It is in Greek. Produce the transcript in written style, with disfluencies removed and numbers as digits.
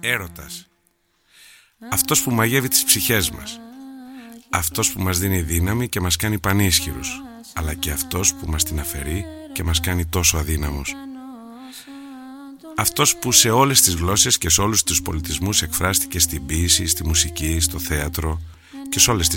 Έρωτας. Αυτός που μαγεύει τις ψυχές μας. Αυτός που μας δίνει δύναμη και μας κάνει πανίσχυρους, αλλά και αυτός που μας την αφαιρεί και μας κάνει τόσο αδύναμους. Αυτός που σε όλες τις γλώσσες και σε όλους τους πολιτισμούς εκφράστηκε στην ποίηση, στη μουσική, στο θέατρο και σε όλες τις